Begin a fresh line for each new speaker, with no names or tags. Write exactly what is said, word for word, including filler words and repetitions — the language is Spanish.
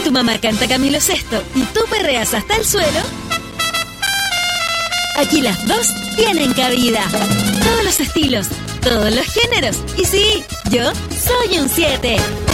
tu mamá canta Camilo Sesto y tú perreas hasta el suelo, aquí las dos tienen cabida. Todos los estilos, todos los géneros. Y sí, yo soy un siete.